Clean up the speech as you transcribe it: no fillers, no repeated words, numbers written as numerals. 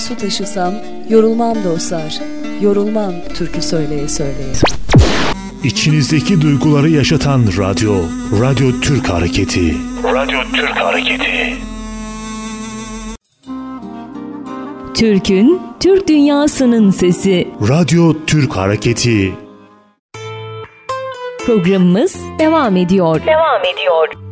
su taşısam, yorulmam dostlar, yorulmam türkü söyleye söyleye. İçinizdeki duyguları yaşatan radyo, Radyo Türk Hareketi. Radyo Türk Hareketi. Türk'ün, Türk dünyasının sesi. Radyo Türk Hareketi. Programımız devam ediyor.